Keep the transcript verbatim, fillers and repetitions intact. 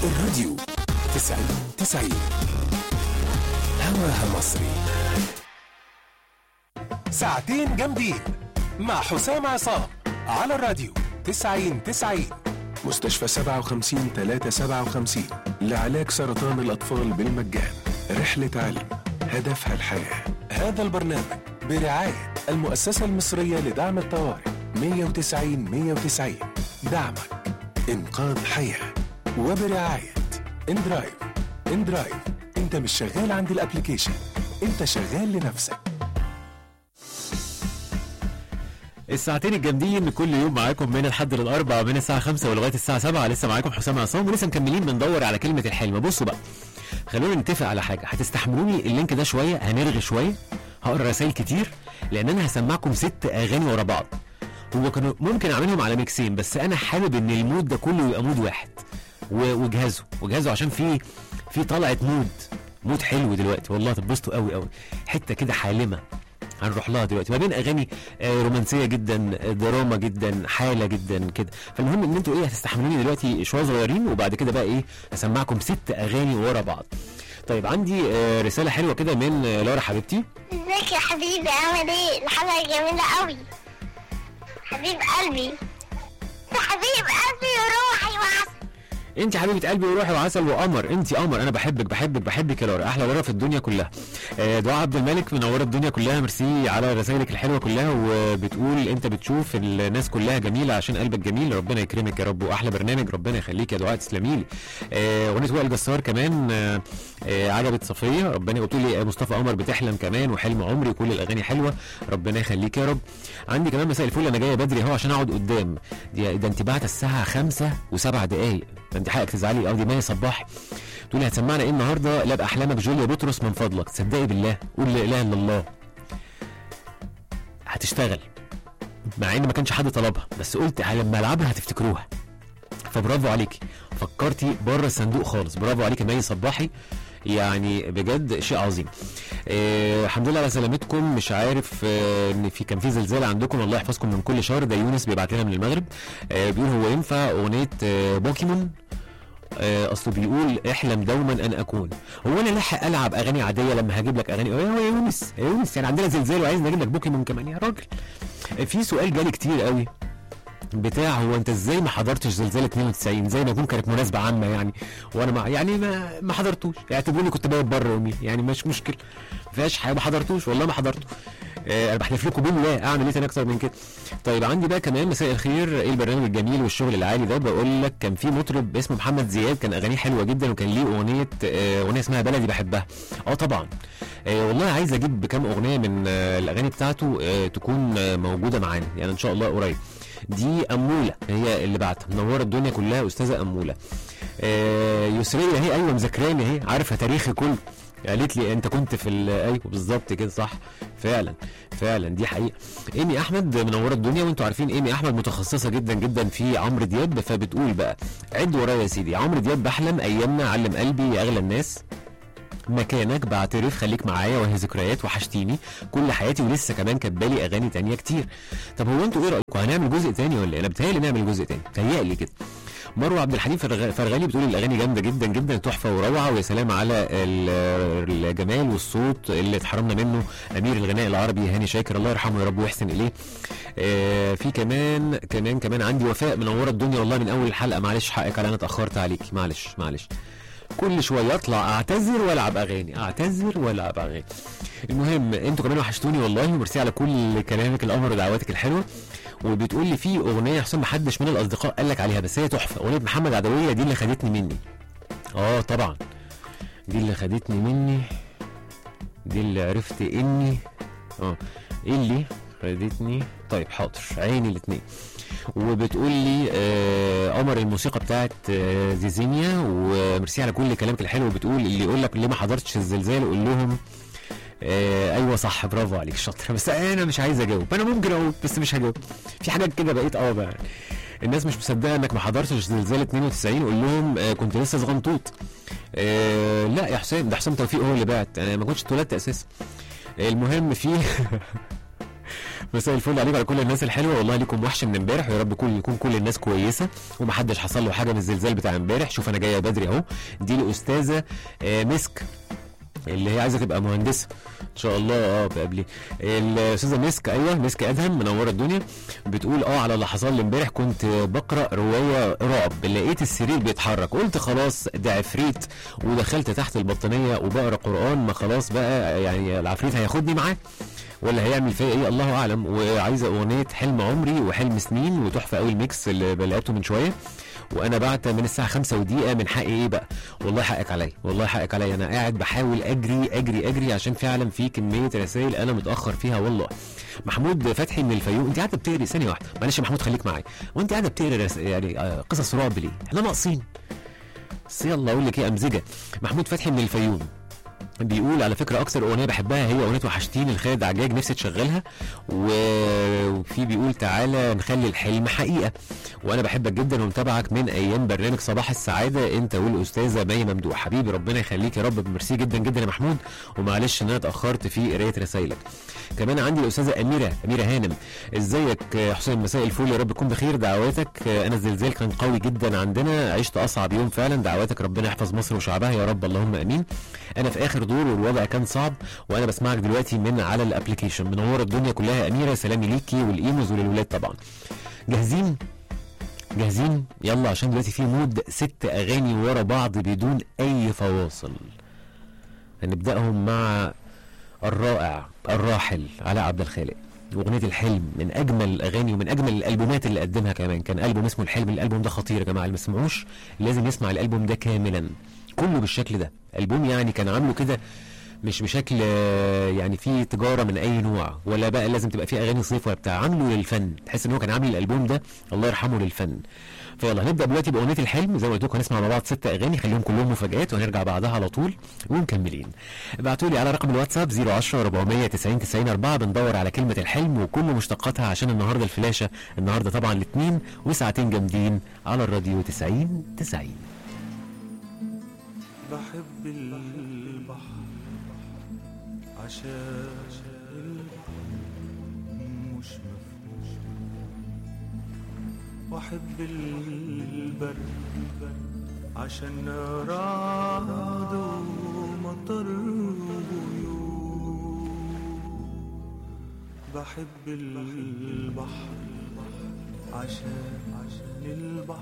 الراديو تسعين تسعين هواها مصري. ساعتين جامدين مع حسام عصام على الراديو تسعين تسعين. مستشفى سبعة وخمسين ثلاثة سبعة وخمسين لعلاج سرطان الأطفال بالمجان. رحلة علم هدفها الحياة. هذا البرنامج برعاية المؤسسة المصرية لدعم الطوارئ مية وتسعين مية وتسعين. دعمك إنقاذ حياة. وبرعاية اندرايف. اندرايف انت مش شغال عند الابليكيشن، انت شغال لنفسك. الساعتين الجامدين كل يوم معاكم من الحد للاربع من الساعه خمسة ولغايه الساعه سبعة. لسه معاكم حسام عصام ولسه مكملين بندور على كلمه الحلم. بصوا بقى، خلونا نتفق على حاجه. هتستحملوني اللينك ده شويه، هنرغي شويه، هقرا رسائل كتير، لان انا هسمعكم ست اغاني ورا بعض. هو كانوا ممكن اعملهم على ميكسين، بس انا حابب ان المود ده كله يبقى مود واحد. وجهزوا وجهزوا عشان في في طلعه مود مود حلو دلوقتي والله، تتبسطوا قوي قوي. حته كده حالمه هنروح لها دلوقتي، ما بين اغاني رومانسيه جدا، دراما جدا، حاله جدا كده. فالمهم ان انتوا ايه، هتستحملوني دلوقتي شويه صغيرين، وبعد كده بقى ايه اسمعكم ست اغاني ورا بعض. طيب عندي رساله حلوه كده من لورا حبيبتي. ازيك يا حبيبي، عامل ايه؟ الحلقه جميله قوي حبيب قلبي. حبيب قلبي وروحي وعسل. انت حبيبه قلبي وروحي وعسل وقمر. انت قمر، انا بحبك بحبك بحبك يا لورا، احلى لورا في الدنيا كلها. دعاء عبد الملك منوره الدنيا كلها، ميرسي على رسائلك الحلوه كلها. وبتقول انت بتشوف الناس كلها جميله عشان قلبك جميل، ربنا يكرمك يا رب، واحلى برنامج، ربنا يخليك يا دعاء، تسلمي لي. اغنيه وائل جسار كمان عجبت صفيه، ربنا قلت لي. مصطفى قمر بتحلم كمان، وحلم عمري، وكل الاغاني حلوه، ربنا يخليك يا رب. عندي كمان مساء الفل، انا جايه بدري اهو عشان اقعد قدام. دي ده انت بعت الساعه خمسة وسبع دقائق، انت حقك تزعلي. او دي مي صباح تقولي هتسمعنا ايه النهارده؟ لا باحلامك جوليا بطرس من فضلك. تصدقي بالله، قول لا اله الا الله. هتشتغل مع ان ما كانش حد طلبها، بس قلت لما العبها هتفتكروها، فبرافو عليكي، فكرتي بره الصندوق خالص. برافو عليكي مي صباحي، يعني بجد شيء عظيم. آه الحمد لله على سلامتكم. مش عارف آه ان في كان في زلزال عندكم، الله يحفظكم من كل شر. ده يونس بيبعت لنا من المغرب، آه بيقول هو ينفع اغنيه آه بوكيمون؟ آه اصله بيقول احلم دوما ان اكون. هو انا لاحق العب اغاني عاديه لما هجيب لك اغاني؟ يا يونس يا يونس يعني عندنا زلزال وعايز نجيب لك بوكيمون كمان يا راجل؟ آه في سؤال جالي كتير قوي بتاع هو انت ازاي ما حضرتش زلزال اتنين وتسعين؟ زي ما يكون كانت مناسبه عامه يعني، وانا ما يعني ما ما حضرتوش، اعتبروني كنت بايت بره يومي يعني، مش مشكله، ما فيهاش حاجه، ما حضرتوش والله ما حضرته. اه انا بحلف لكم بالله، اعمل ايه تاني اكتر من كده؟ طيب عندي بقى كمان مساء الخير، ايه البرنامج الجميل والشغل العالي ده؟ بقول لك كان في مطرب اسمه محمد زياد، كان اغانيه حلوه جدا، وكان ليه اغنيه اه اغنيه اسمها بلدي بحبها. اه طبعا اه والله عايز اجيب كام اغنيه من اه الاغاني بتاعته اه تكون اه موجوده معانا يعني ان شاء الله قريب. دي أمولة هي اللي بعتها، منوره الدنيا كلها استاذه أمولة. آه يسرية هي، ايوه مذاكراني اهي، عارفه تاريخي كله، قالت لي انت كنت في ايوه بالظبط كده، صح فعلا فعلا دي حقيقه. ايمي احمد منوره الدنيا، وانتوا عارفين ايمي احمد متخصصه جدا جدا في عمرو دياب، فبتقول بقى عد ورايا يا سيدي، عمرو دياب بحلم ايامنا، علم قلبي يا اغلى الناس، مكانك، بعترف، خليك معايا، وهي ذكريات، وحشتيني، كل حياتي، ولسه كمان كاتبالي اغاني تانية كتير. طب هو انتوا ايه رايكم، هنعمل جزء تاني ولا ايه؟ انا بتهيألي نعمل جزء تاني، بتهيألي كده. مروه عبد الحليم فرغالي بتقول الاغاني جامده جدا جدا، تحفه وروعه، ويا سلام على الجمال والصوت اللي اتحرمنا منه امير الغناء العربي هاني شاكر، الله يرحمه يا رب ويحسن اليه. آه في كمان كمان كمان عندي وفاء منوره الدنيا والله من اول الحلقه، معلش حقك على انا اتاخرت عليكي، معلش معلش كل شويه اطلع اعتذر والعب اغاني، اعتذر والعب اغاني. المهم انتوا كمان وحشتوني والله، وميرسي على كل كلامك القمر ودعواتك الحلوه. وبتقول لي في اغنيه حسام ما حدش من الاصدقاء قال لك عليها، بس هي تحفه، اغنيه محمد عدويه، دي اللي خدتني مني. اه طبعا دي اللي خدتني مني، دي اللي عرفت اني اه ايه اللي خدتني. طيب حاضر عيني الاثنين. وبتقول لي آه قمر الموسيقى بتاعت آه زيزينيا، وميرسي على كل كلامك الحلو. بتقول اللي يقول لك ليه ما حضرتش الزلزال قول لهم آه ايوه صح، برافو عليك شاطر، بس انا مش عايز اجاوب، انا ممكن اقول بس مش هجاوب. في حاجات كده بقيت اه بقى الناس مش مصدقه انك ما حضرتش زلزال اتنين وتسعين، قول لهم آه كنت لسه صغنطوط. آه لا يا حسام، ده حسام توفيق هو اللي بعت، انا ما كنتش اتولدت اساسا. المهم في مساء الفل عليكم على كل الناس الحلوه، والله ليكم وحش من امبارح، ويا رب كل يكون كل الناس كويسه ومحدش حصل له حاجه من الزلزال بتاع امبارح. شوف انا جايه بدري اهو. دي الاستاذه آه مسك اللي هي عايزه تبقى مهندسه ان شاء الله. اه قبلي الاستاذه مسك، ايوه مسك ادهم منوره الدنيا، بتقول اه على اللي حصل لي امبارح. كنت بقرا روايه رعب، لقيت السرير بيتحرك، قلت خلاص ده عفريت، ودخلت تحت البطانيه وبقرا قران. ما خلاص بقى يعني العفريت هياخدني معاه ولا هيعمل فيا ايه الله اعلم. وعايزه اغنيه حلم عمري وحلم سنين، وتحفه قوي الميكس اللي لعبته من شويه. وانا بعت من الساعه خمسة ودقيقه، من حقي ايه بقى؟ والله حقك عليا، والله حقك عليا. انا قاعد بحاول اجري اجري اجري عشان فعلا في كميه رسائل انا متاخر فيها والله. محمود فتحي من الفيوم، انت قاعده بتقري ثانيه واحده معلش يا محمود خليك معايا، وانت قاعده بتقري رس... يعني آه قصص رعب ليه؟ احنا ناقصين؟ بس يلا اقول لك ايه، امزجه. محمود فتحي من الفيوم بيقول على فكره اكتر اغنيه بحبها هي اغنيه وحشتيني لخالد عجاج، نفسي تشغلها. وفي بيقول تعالى نخلي الحلم حقيقه، وانا بحبك جدا ومتابعك من ايام برنامج صباح السعاده انت والاستاذه مي ممدوح. حبيبي ربنا يخليك يا رب، ميرسي جدا جدا يا محمود، ومعلش ان انا اتاخرت في قرايه رسائلك. كمان عندي الاستاذه اميره اميره هانم، ازيك حسين؟ مساء الفل، يا رب تكون بخير. دعواتك، انا الزلزال كان قوي جدا عندنا، عشت اصعب يوم فعلا. دعواتك ربنا يحفظ مصر وشعبها يا رب، اللهم امين. انا في اخر دور والوضع كان صعب، وانا بسمعك دلوقتي من على الابلكيشن. منور الدنيا كلها يا اميره، سلامي ليكي والايموز وللولاد طبعا. جاهزين جاهزين يلا، عشان دلوقتي في مود ست اغاني ورا بعض بدون اي فواصل. هنبداهم مع الرائع الراحل علاء عبد الخالق، اغنيه الحلم، من اجمل الاغاني ومن اجمل الالبومات اللي قدمها. كمان كان البوم اسمه الحلم، الالبوم ده خطير يا جماعه، اللي ما سمعوش لازم يسمع الالبوم ده كاملا كله بالشكل ده. البوم يعني كان عامله كده مش بشكل يعني فيه تجاره من اي نوع، ولا بقى لازم تبقى فيه اغاني صيف ولا بتاع، عامله للفن. تحس ان هو كان عامل الالبوم ده الله يرحمه للفن. فيلا هنبدا دلوقتي باغنيه الحلم، زي ما قلت لكم هنسمع مع بعض ست اغاني، خليهم كلهم مفاجآت وهنرجع بعدها على طول ومكملين. ابعتوا لي على رقم الواتساب صفر عشرة أربعمية تسعين تسعين أربعة، بندور على كلمه الحلم وكل مشتقاتها عشان النهارده الفلاشه. النهارده طبعا الاثنين وساعتين جامدين على الراديو تسعين تسعين. بحب البحر عشان مش مفهوم، واحب البرد عشان رعد ومطر وغيوم. بحب البحر عشان البحر